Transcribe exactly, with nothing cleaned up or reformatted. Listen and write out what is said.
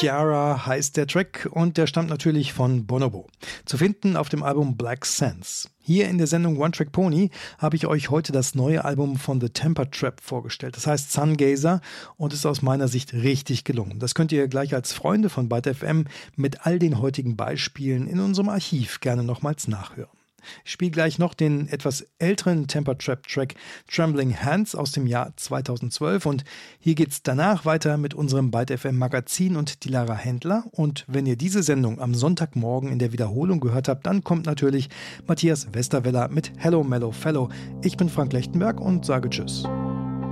Chiara heißt der Track und der stammt natürlich von Bonobo. Zu finden auf dem Album Black Sands. Hier in der Sendung One Track Pony habe ich euch heute das neue Album von The Temper Trap vorgestellt. Das heißt Sungazer und ist aus meiner Sicht richtig gelungen. Das könnt ihr gleich als Freunde von Byte F M mit all den heutigen Beispielen in unserem Archiv gerne nochmals nachhören. Ich spiele gleich noch den etwas älteren Temper Trap Track Trembling Hands aus dem Jahr zweitausendzwölf und hier geht's danach weiter mit unserem Byte F M Magazin und die Lara Händler. Und wenn ihr diese Sendung am Sonntagmorgen in der Wiederholung gehört habt, dann kommt natürlich Matthias Westerweller mit Hello Mellow Fellow. Ich bin Frank Lechtenberg und sage Tschüss.